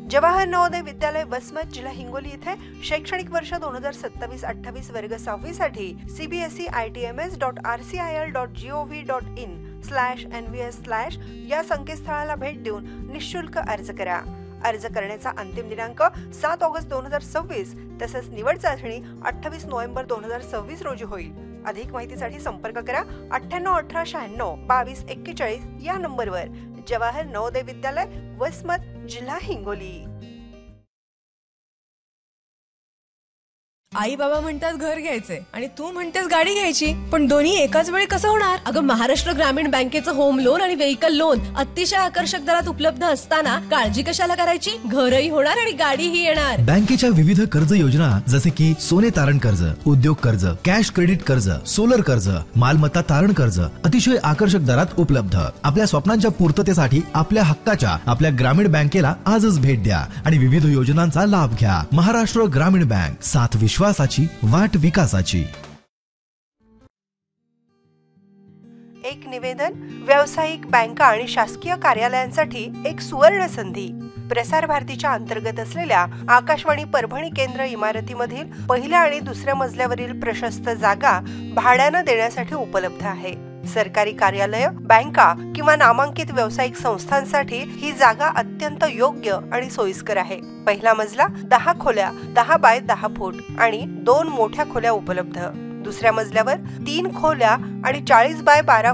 जवाहर नवोदय विद्यालय वसमत जिल्हा हिंगोली इथे शैक्षणिक वर्ष 2027-28 वर्ग 6वी साठी cbse.rcil.gov.in/nvs/ या संकेतस्थळाला भेट देऊन निःशुल्क अर्ज करा। अर्ज करण्याचा अंतिम दिनांक 7 ऑगस्ट 2026 तसेच निवड चाचणी 28 नोव्हेंबर 2026 रोजी होईल। अधिक माहितीसाठी संपर्क करा 9818962241 या नंबरवर। जवाहर नवोदय विद्यालय वसमत जिल्हा हिंगोली। आई बाबा म्हणतात घर घ्यायचंय आणि तू म्हणतेस गाडी घ्यायची, पण दोन्ही एकाच वेळी कसं होणार? अगं, महाराष्ट्र ग्रामीण बँकेचं होम लोन आणि व्हेइकल लोन अतिशय आकर्षक दरात उपलब्ध असताना काळजी कशाला करायची? घरही होणार आणि गाडीही येणार। बँकेच्या विविध कर्ज योजना जसे की सोने तारण कर्ज, उद्योग कर्ज, कॅश क्रेडिट कर्ज, सोलर कर्ज, मालमत्ता तारण कर्ज अतिशय आकर्षक दरात उपलब्ध। आपल्या स्वप्नांच्या पूर्ततेसाठी आपल्या हक्काच्या आपल्या ग्रामीण बँकेला आजच भेट द्या आणि विविध योजनांचा लाभ घ्या। महाराष्ट्र ग्रामीण बँक, साथ विश्वासाची, वाट विकासाची। एक निवेदन, व्यावसायिक बँका आणि शासकीय कार्यालयांसाठी एक सुवर्ण संधी। प्रसार भारतीच्या अंतर्गत असलेल्या आकाशवाणी परभणी केंद्र इमारतीमधील पहिल्या आणि दुसऱ्या मजल्यावरील प्रशस्त जागा भाड्याने देण्यासाठी उपलब्ध आहे। सरकारी कार्यालय, बँका किंवा नामांकित व्यावसायिक संस्थांसाठी ही जागा अत्यंत योग्य आणि सोयीस्कर आहे। पहिला मजला 10 खोल्या 10 बाय 10 फूट आणि 2 मोठ्या खोल्या उपलब्ध। दुसऱ्या मजल्यावर 3 खोल्या आणि 40 बाय 12